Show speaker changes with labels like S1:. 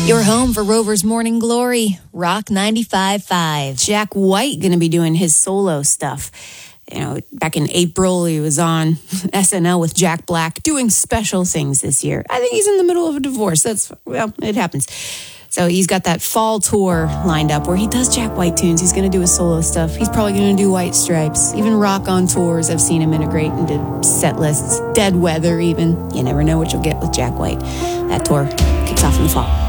S1: Your home for Rover's Morning Glory, Rock 95.5.
S2: Jack White going to be doing his solo stuff. You know, back in April, he was on SNL with Jack Black doing special things this year. I think he's in the middle of a divorce. It happens. So he's got that fall tour lined up where he does Jack White tunes. He's going to do his solo stuff. He's probably going to do White Stripes. Even rock on tours. I've seen him integrate into set lists. Dead Weather even. You never know what you'll get with Jack White. That tour kicks off in the fall.